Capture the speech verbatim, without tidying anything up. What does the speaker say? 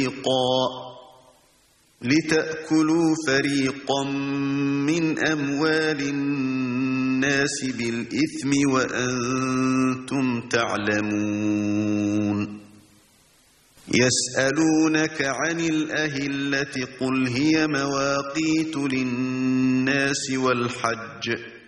لتأكلوا فريقا من أموال الناس بالإثم وأنتم تعلمون يسألونك عن الأهلة قل هي مواقيت للناس والحج